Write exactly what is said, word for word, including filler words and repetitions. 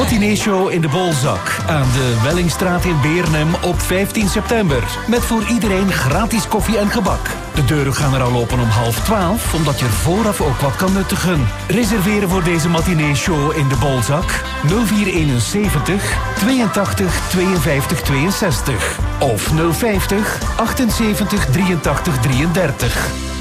matineeshow in de Bolzak aan de Wellingstraat in Beernem op vijftien september. Met voor iedereen gratis koffie en gebak. De deuren gaan er al open om half twaalf, omdat je er vooraf ook wat kan nuttigen. Reserveren voor deze matineeshow in de Bolzak nul vier eenenzeventig tweeëntachtig tweeënvijftig tweeënzestig of nul vijftig achtenzeventig drieëntachtig drieëndertig.